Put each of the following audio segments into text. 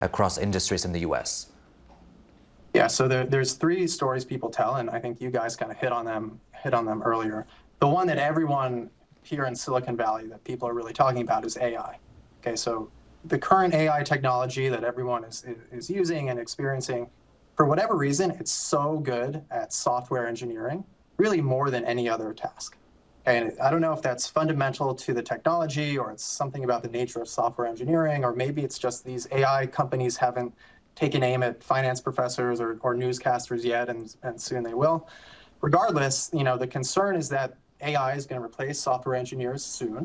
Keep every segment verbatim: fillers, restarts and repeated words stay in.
across industries in the U S? Yeah, so there, there's three stories people tell, and I think you guys kind of hit on them hit on them earlier. The one that everyone here in Silicon Valley that people are really talking about is A I. Okay, so the current A I technology that everyone is is using and experiencing, for whatever reason, it's so good at software engineering, really more than any other task. And I don't know if that's fundamental to the technology or it's something about the nature of software engineering, or maybe it's just these A I companies haven't taken aim at finance professors or, or newscasters yet, and, and soon they will. Regardless, you know, the concern is that A I is going to replace software engineers soon.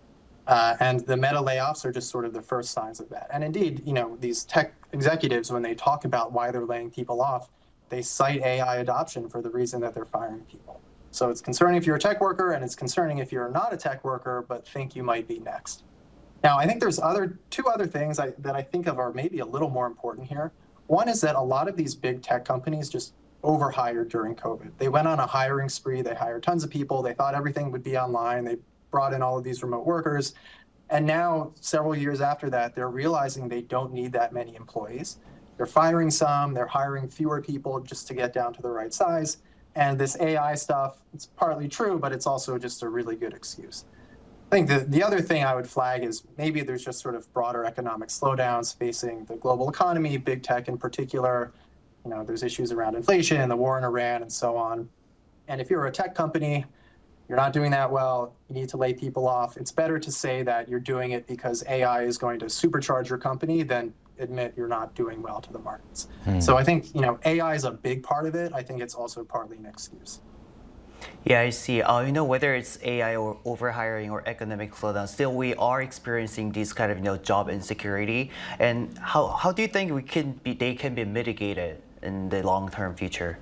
Uh, and the meta layoffs are just sort of the first signs of that. And indeed, you know, these tech executives, when they talk about why they're laying people off, they cite A I adoption for the reason that they're firing people. So it's concerning if you're a tech worker, and it's concerning if you're not a tech worker but think you might be next. Now, I think there's other two other things I, that I think of are maybe a little more important here. One is that a lot of these big tech companies just overhired during COVID. They went on a hiring spree. They hired tons of people. They thought everything would be online. They brought in all of these remote workers. And now, several years after that, they're realizing they don't need that many employees. They're firing some. They're hiring fewer people just to get down to the right size. And this A I stuff, it's partly true, but it's also just a really good excuse. I think the, the other thing I would flag is maybe there's just sort of broader economic slowdowns facing the global economy, big tech in particular. You know, there's issues around inflation and the war in Iran and so on. And if you're a tech company, you're not doing that well, you need to lay people off. It's better to say that you're doing it because A I is going to supercharge your company than admit you're not doing well to the markets. Hmm. So I think, you know, A I is a big part of it. I think it's also partly an excuse. Yeah, I see. Uh, you know, whether it's A I or overhiring or economic slowdown, still we are experiencing this kind of, you know, job insecurity. And how, how do you think we can be, they can be mitigated in the long-term future?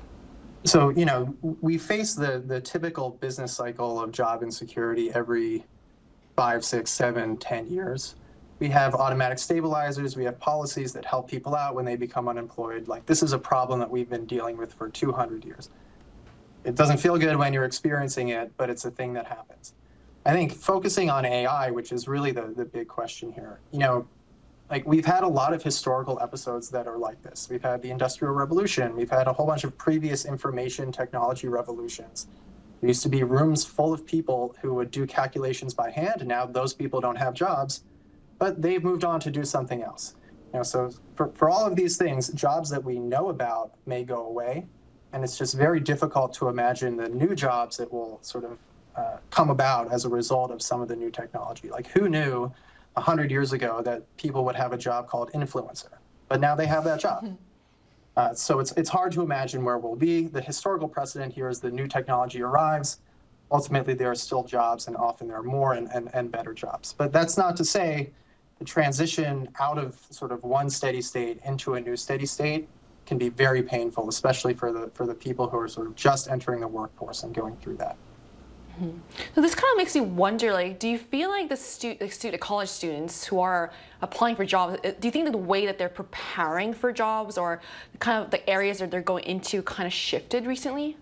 So, you know, we face the, the typical business cycle of job insecurity every five, six, seven, ten years. We have automatic stabilizers. We have policies that help people out when they become unemployed. Like, this is a problem that we've been dealing with for two hundred years. It doesn't feel good when you're experiencing it, but it's a thing that happens. I think focusing on A I, which is really the, the big question here, you know, like we've had a lot of historical episodes that are like this. We've had the Industrial Revolution. We've had a whole bunch of previous information technology revolutions. There used to be rooms full of people who would do calculations by hand, and now those people don't have jobs, but they've moved on to do something else. You know, so for, for all of these things, jobs that we know about may go away, and it's just very difficult to imagine the new jobs that will sort of uh, come about as a result of some of the new technology. Like, who knew one hundred years ago that people would have a job called influencer? But now they have that job. Uh, so it's, it's hard to imagine where we'll be. The historical precedent here is the new technology arrives. Ultimately, there are still jobs, and often there are more and, and, and better jobs. But that's not to say the transition out of sort of one steady state into a new steady state can be very painful, especially for the for the people who are sort of just entering the workforce and going through that. Mm-hmm. So this kind of makes me wonder, like, do you feel like the stu like student, college students who are applying for jobs, do you think that the way that they're preparing for jobs or kind of the areas that they're going into kind of shifted recently?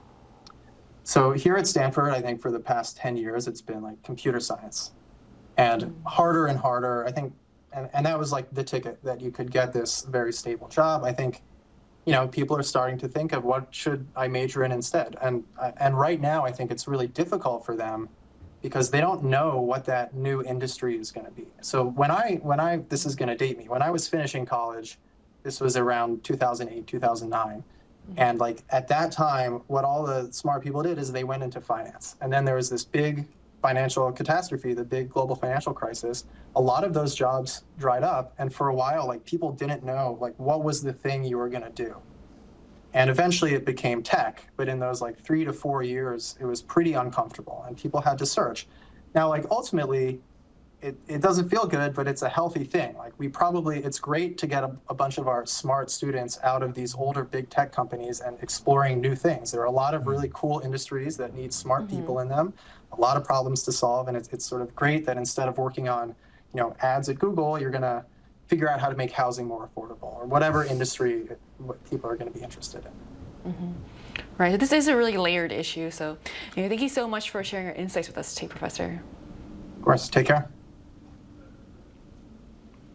So here at Stanford, I think for the past ten years, it's been like computer science, and mm-hmm. harder and harder, I think, and, and that was like the ticket that you could get this very stable job. I think, you know, people are starting to think of what should I major in instead. And, and right now, I think it's really difficult for them because they don't know what that new industry is going to be. So when I, when I, this is going to date me, when I was finishing college, this was around two thousand eight, two thousand nine. And like at that time, what all the smart people did is they went into finance. And then there was this big financial catastrophe, the big global financial crisis. A lot of those jobs dried up. And for a while, like people didn't know, like what was the thing you were going to do? And eventually it became tech. But in those like three to four years, it was pretty uncomfortable and people had to search. Now, like ultimately, It, it doesn't feel good, but it's a healthy thing. Like we probably, it's great to get a, a bunch of our smart students out of these older big tech companies and exploring new things. There are a lot of really cool industries that need smart mm-hmm. people in them, a lot of problems to solve. And it's, it's sort of great that instead of working on, you know, ads at Google, you're going to figure out how to make housing more affordable or whatever industry what people are going to be interested in. Mm-hmm. Right. This is a really layered issue. So you know, thank you so much for sharing your insights with us today, Professor. Of course. Take care.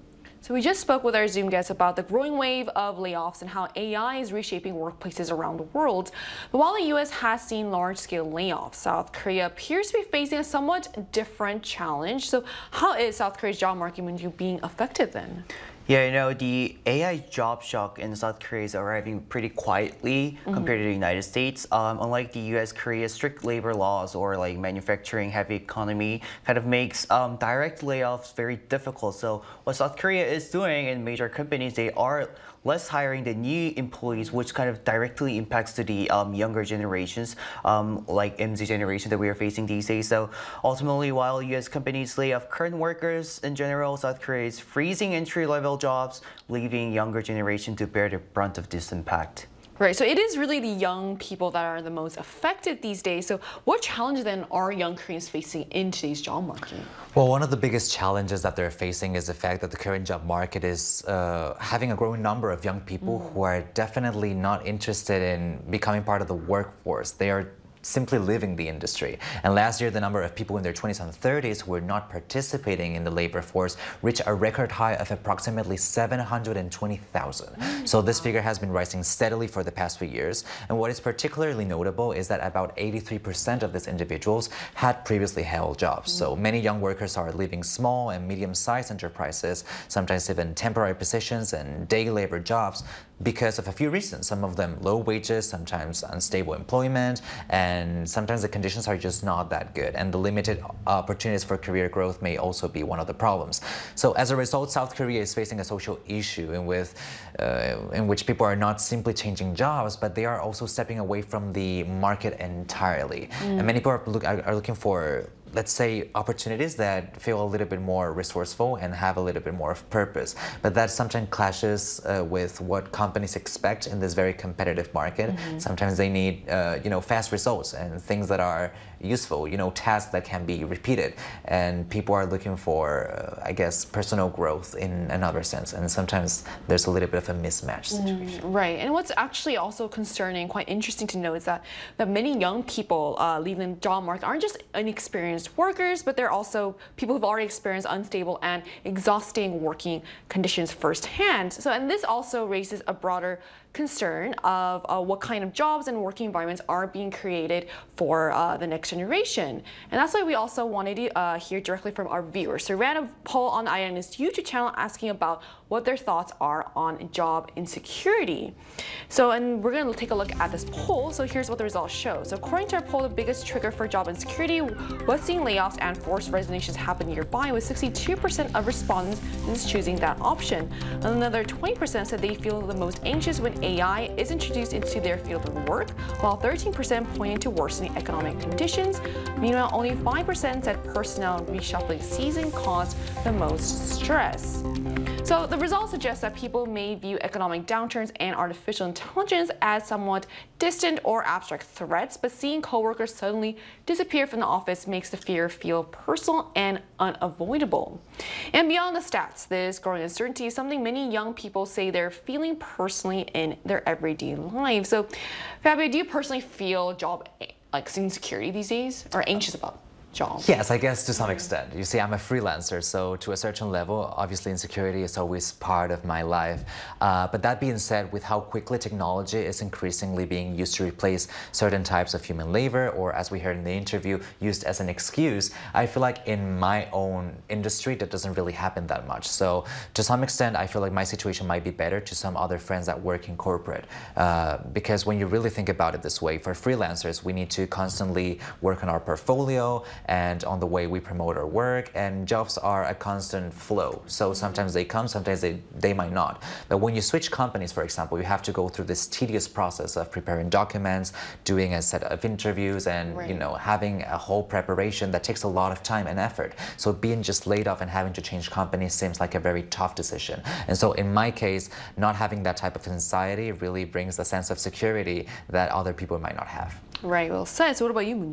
So we just spoke with our Zoom guests about the growing wave of layoffs and how A I is reshaping workplaces around the world. But while the U S has seen large-scale layoffs, South Korea appears to be facing a somewhat different challenge. So how is South Korea's job market being affected then? Yeah, you know, the A I job shock in South Korea is arriving pretty quietly mm-hmm. compared to the United States. Um, unlike the U S, Korea's strict labor laws or like manufacturing heavy economy kind of makes um, direct layoffs very difficult. So what South Korea is doing in major companies, they are less hiring the new employees, which kind of directly impacts to the um, younger generations, um, like M Z generation that we are facing these days. So ultimately, while U S companies lay off current workers in general, South Korea is freezing entry-level jobs, leaving younger generation to bear the brunt of this impact. Right, so it is really the young people that are the most affected these days. So what challenges then are young Koreans facing in today's job market? Well, one of the biggest challenges that they're facing is the fact that the current job market is uh, having a growing number of young people mm. who are definitely not interested in becoming part of the workforce. They are simply leaving the industry. And last year, the number of people in their twenties and thirties who were not participating in the labor force reached a record high of approximately seven hundred twenty thousand. So this figure has been rising steadily for the past few years. And what is particularly notable is that about eighty-three percent of these individuals had previously held jobs. So many young workers are leaving small and medium-sized enterprises, sometimes even temporary positions and day labor jobs, because of a few reasons. Some of them low wages, sometimes unstable employment, and sometimes the conditions are just not that good. And the limited opportunities for career growth may also be one of the problems. So as a result, South Korea is facing a social issue in, with, uh, in which people are not simply changing jobs, but they are also stepping away from the market entirely. Mm. And many people are, look, are, are looking for, let's say, opportunities that feel a little bit more resourceful and have a little bit more of purpose. But that sometimes clashes uh, with what companies expect in this very competitive market. Mm-hmm. Sometimes they need, uh, you know, fast results and things that are useful, you know, tasks that can be repeated. And people are looking for, uh, I guess, personal growth in another sense. And sometimes there's a little bit of a mismatch situation. Mm, right. And what's actually also concerning, quite interesting to know, is that, that many young people uh, leaving the job market aren't just inexperienced workers, but they're also people who've already experienced unstable and exhausting working conditions firsthand. So, and this also raises a broader concern of uh, what kind of jobs and working environments are being created for uh, the next generation. And that's why we also wanted to uh, hear directly from our viewers. So we ran a poll on I N N's YouTube channel asking about what their thoughts are on job insecurity. So, and we're going to take a look at this poll. So here's what the results show. So according to our poll, the biggest trigger for job insecurity was seeing layoffs and forced resignations happen nearby, with sixty-two percent of respondents choosing that option. Another twenty percent said they feel the most anxious when A I is introduced into their field of work, while thirteen percent pointed to worsening economic conditions. Meanwhile, only five percent said personnel reshuffling season caused the most stress. So the results suggest that people may view economic downturns and artificial intelligence as somewhat distant or abstract threats, but seeing coworkers suddenly disappear from the office makes the fear feel personal and unavoidable. And beyond the stats, this growing uncertainty is something many young people say they're feeling personally in their everyday lives. So, Fabio, do you personally feel job like insecurity these days, or anxious about job? Yes, I guess to some extent. You see, I'm a freelancer, so to a certain level, obviously insecurity is always part of my life. Uh, but that being said, with how quickly technology is increasingly being used to replace certain types of human labor, or as we heard in the interview, used as an excuse, I feel like in my own industry, that doesn't really happen that much. So to some extent, I feel like my situation might be better to some other friends that work in corporate. Uh, because when you really think about it this way, for freelancers, we need to constantly work on our portfolio and on the way we promote our work, and jobs are a constant flow. So sometimes they come, sometimes they, they might not. But when you switch companies, for example, you have to go through this tedious process of preparing documents, doing a set of interviews, and right. you know, having a whole preparation that takes a lot of time and effort. So being just laid off and having to change companies seems like a very tough decision. And so in my case, not having that type of anxiety really brings a sense of security that other people might not have. Right, well said. So what about you, Moonju?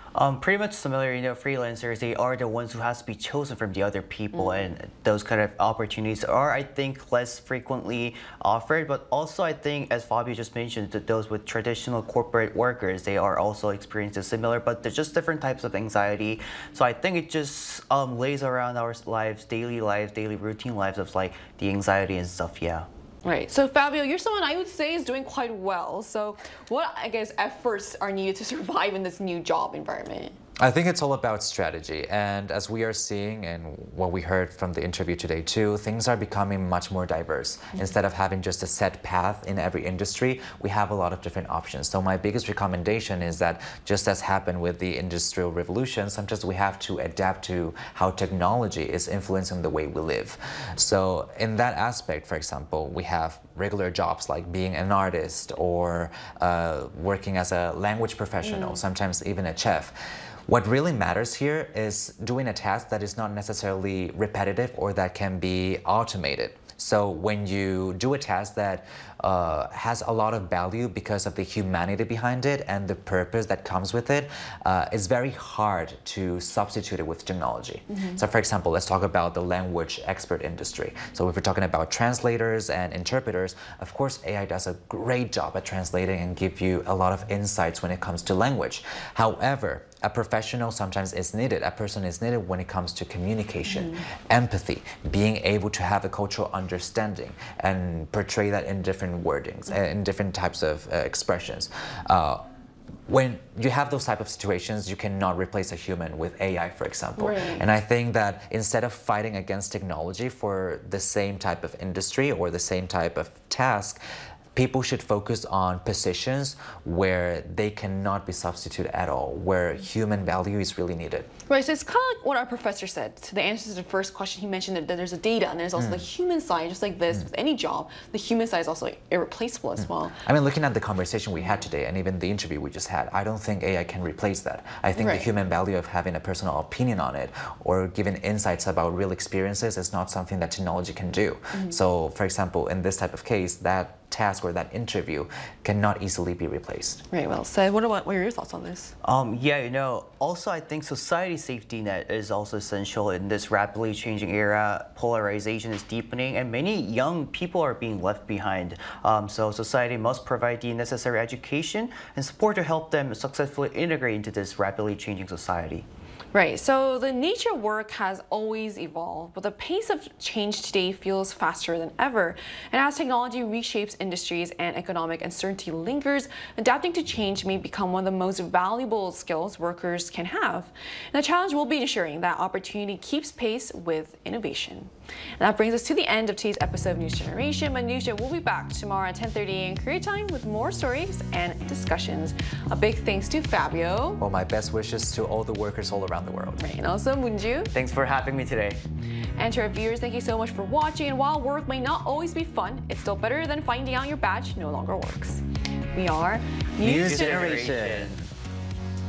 Um, pretty much similar, you know, freelancers, they are the ones who has to be chosen from the other people, mm. and those kind of opportunities are, I think, less frequently offered. But also, I think, as Fabio just mentioned, that those with traditional corporate workers, they are also experiencing similar, but they're just different types of anxiety. So I think it just um, lays around our lives, daily lives, daily routine lives of like the anxiety and stuff, yeah. Right. So Fabio, you're someone I would say is doing quite well. So what, I guess, efforts are needed to survive in this new job environment? I think it's all about strategy. And as we are seeing and what we heard from the interview today too, things are becoming much more diverse. Mm-hmm. Instead of having just a set path in every industry, we have a lot of different options. So my biggest recommendation is that, just as happened with the Industrial Revolution, sometimes we have to adapt to how technology is influencing the way we live. So in that aspect, for example, we have regular jobs like being an artist or uh, working as a language professional, mm. sometimes even a chef. What really matters here is doing a task that is not necessarily repetitive or that can be automated. So when you do a task that uh, has a lot of value because of the humanity behind it and the purpose that comes with it, uh, it's very hard to substitute it with technology. Mm-hmm. So for example, let's talk about the language expert industry. So if we're talking about translators and interpreters, of course A I does a great job at translating and give you a lot of insights when it comes to language. However, a professional sometimes is needed. A person is needed when it comes to communication, mm. empathy, being able to have a cultural understanding and portray that in different wordings, mm. in different types of uh, expressions. Uh, when you have those type of situations, you cannot replace a human with A I, for example. Right. And I think that instead of fighting against technology for the same type of industry or the same type of task, people should focus on positions where they cannot be substituted at all, where human value is really needed. Right, so it's kind of like what our professor said. To the answer to the first question, he mentioned that there's a data and there's also mm. the human side, just like this, mm. with any job, the human side is also irreplaceable as mm. well. I mean, looking at the conversation we had today and even the interview we just had, I don't think A I can replace that. I think right. the human value of having a personal opinion on it or giving insights about real experiences is not something that technology can do. Mm. So, for example, in this type of case, that task or that interview cannot easily be replaced. Right, well said. What, about, what are your thoughts on this? Um, yeah, you know, also I think society safety net is also essential in this rapidly changing era. Polarization is deepening and many young people are being left behind. Um, so society must provide the necessary education and support to help them successfully integrate into this rapidly changing society. Right, so the nature of work has always evolved, but the pace of change today feels faster than ever. And as technology reshapes industries and economic uncertainty lingers, adapting to change may become one of the most valuable skills workers can have. And the challenge will be ensuring that opportunity keeps pace with innovation. And that brings us to the end of today's episode of News Generation. But News Gen will be back tomorrow at ten thirty a m Korea time with more stories and discussions. A big thanks to Fabio. Well, my best wishes to all the workers all around the world. Right, and also Moonju. Thanks for having me today. And to our viewers, thank you so much for watching. And while work may not always be fun, it's still better than finding out your badge no longer works. We are News, News Generation. Generation.